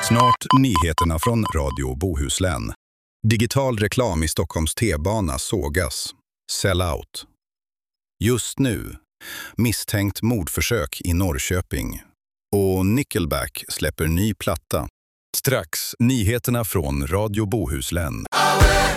Snart nyheterna från Radio Bohuslän. Digital reklam i Stockholms T-bana sågas. Sell out. Just nu, misstänkt mordförsök i Norrköping. Och Nickelback släpper ny platta. Strax nyheterna från Radio Bohuslän.